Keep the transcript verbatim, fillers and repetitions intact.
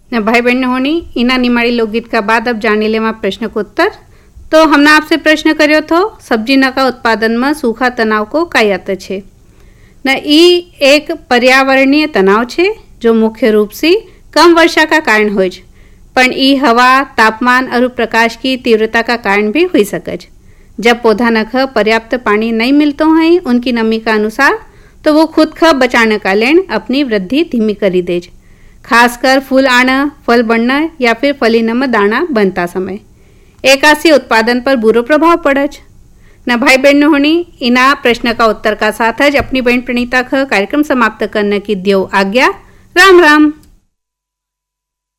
न भाई बहन होनी इना निमाड़ी लोकगीत का बाद अब जाने लेवा प्रश्न को उत्तर। तो हमने आपसे प्रश्न कर्यो थो सब्जी न का उत्पादन में सूखा तनाव को काय आते छे न ई एक पर्यावरणीय तनाव छे जो मुख्य रूप से कम वर्षा का कारण होय छे, पण ई हवा तापमान और प्रकाश की तीव्रता का कारण भी हुई सके। जब पौधा नख पर्याप्त पानी नहीं मिलता है उनकी नमी का अनुसार तो वो खुद ख बचाने का लेन अपनी वृद्धि धीमी करी दे, खासकर फूल आना फल बढ़ना या फिर फलीन में दाना बनता समय एकासी उत्पादन पर बुरो प्रभाव पड़े न। भाई बहन होनी इना प्रश्न का उत्तर का साथ ज अपनी बहन प्रणीता ख कार्यक्रम समाप्त करने की दियो आज्ञा। राम राम।